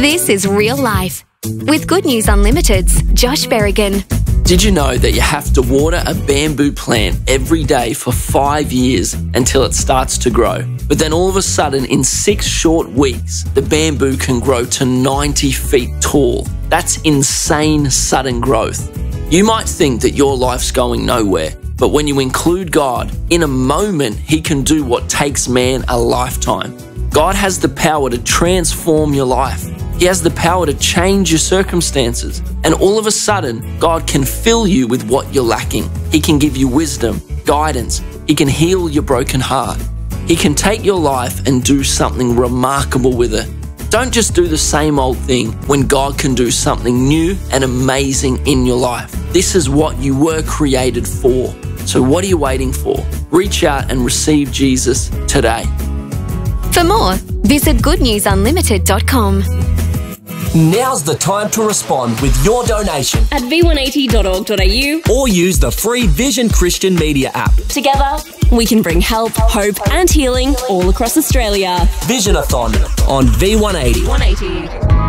This is Real Life with Good News Unlimited's Josh Berrigan. Did you know that you have to water a bamboo plant every day for 5 years until it starts to grow? But then all of a sudden, in 6 short weeks, the bamboo can grow to 90 feet tall. That's insane sudden growth. You might think that your life's going nowhere, but when you include God, in a moment, He can do what takes man a lifetime. God has the power to transform your life. He has the power to change your circumstances. And all of a sudden, God can fill you with what you're lacking. He can give you wisdom, guidance. He can heal your broken heart. He can take your life and do something remarkable with it. Don't just do the same old thing when God can do something new and amazing in your life. This is what you were created for. So what are you waiting for? Reach out and receive Jesus today. For more, visit goodnewsunlimited.com. Now's the time to respond with your donation at v180.org.au or use the free Vision Christian Media app. Together, we can bring help, hope and healing all across Australia. Visionathon on V180.